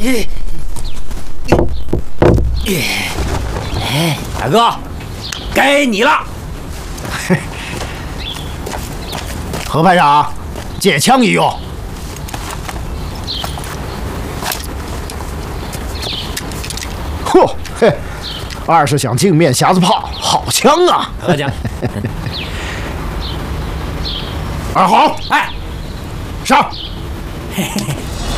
大哥，该你了。 何排长，借枪一用。嚯嘿，20响镜面匣子炮，好枪啊！ 何将， 二号， 哎， 上。